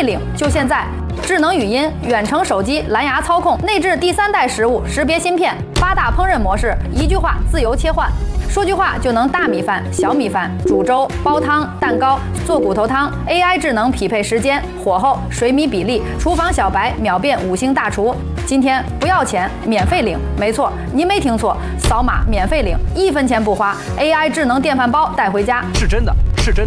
费领就现在！智能语音、远程手机、蓝牙操控，内置第3代食物识别芯片，8大烹饪模式，一句话自由切换。说句话就能大米饭、小米饭、煮粥、煲汤、蛋糕、做骨头汤 ，AI 智能匹配时间、火候、水米比例，厨房小白秒变5星大厨。今天不要钱，免费领，没错，您没听错，扫码免费领，1分钱不花 ，AI 智能电饭煲带回家， 是真的。